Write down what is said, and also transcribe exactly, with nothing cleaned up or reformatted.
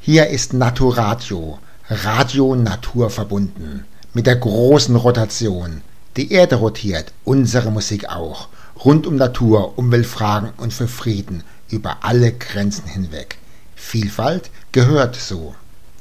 Hier ist Naturatio, Radio Natur verbunden, mit der großen Rotation. Die Erde rotiert, unsere Musik auch, rund um Natur, Umweltfragen und für Frieden, über alle Grenzen hinweg. Vielfalt gehört so.